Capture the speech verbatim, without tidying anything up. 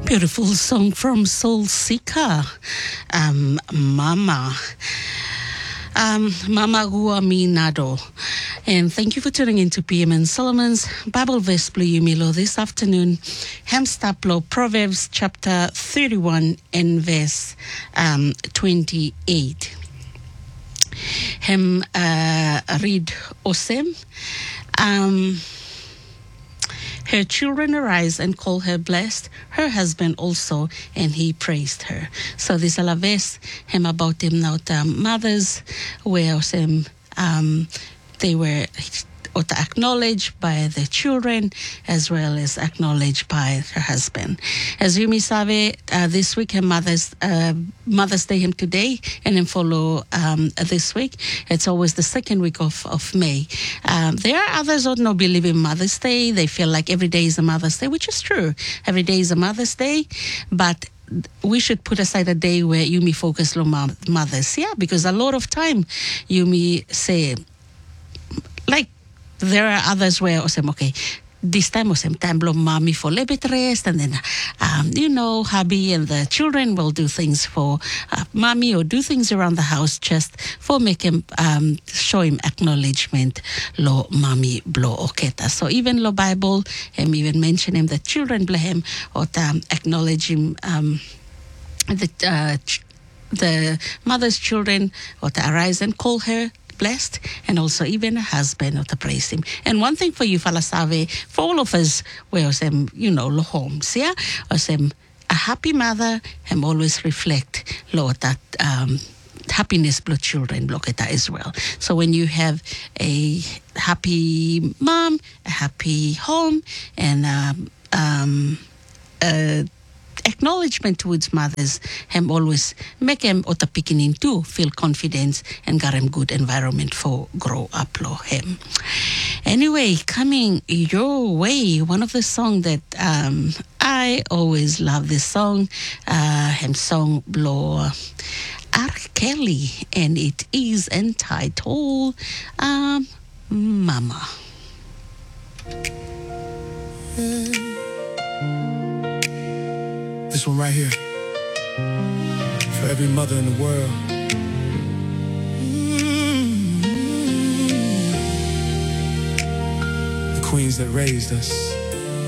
Beautiful song from Soul Seeker, um, Mama. Um, Mama Guaminado. And thank you for tuning in to P M and Solomon's Bible Verse Blue Yumilo this afternoon. Hemstaplo, Proverbs chapter thirty-one and verse um, twenty-eight. Hem uh, read Osem. Um, Her children arise and call her blessed, her husband also, and he praised her. So this is a verse him about him now um, mothers where um, um, they were acknowledged by the children as well as acknowledged by her husband. As Yumi Save, uh, this week her mother's uh, Mother's Day him today and then follow um, this week. It's always the second week of, of May. Um, there are others who don't believe in Mother's Day. They feel like every day is a Mother's Day, which is true. Every day is a Mother's Day, but we should put aside a day where Yumi focus on mothers. Yeah, because a lot of time Yumi say, like, there are others where I say, okay, this time was time blow mommy for a little bit rest, and then, um, you know, hubby and the children will do things for uh, mommy or do things around the house just for make him, um, show him acknowledgement, lo mommy blow oketa. So even lo Bible, him even mention him, the children bless him, or um, acknowledge him, um, the, uh, ch- the mother's children, or to arise and call her blessed, and also even a husband or to praise him. And one thing for you, Falasave, for all of us, where some, you know, lo homes, yeah, or some a happy mother, and always reflect, Lord, that um, happiness blow children block it as well. So when you have a happy mom, a happy home, and um, um, uh, acknowledgement towards mothers, him always make him ota picking too feel confidence and got him good environment for grow up lo him. Anyway, coming your way, one of the song that um, I always love this song, uh, him song blow R. Kelly, and it is entitled um, Mama. Mm. This one right here, for every mother in the world. Mm-hmm. The queens that raised us.